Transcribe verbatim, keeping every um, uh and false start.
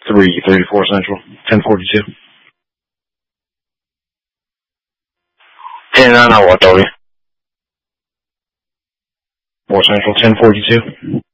three thirty-four Central, ten forty-two. ten nine oh, what, four Central, ten forty-two.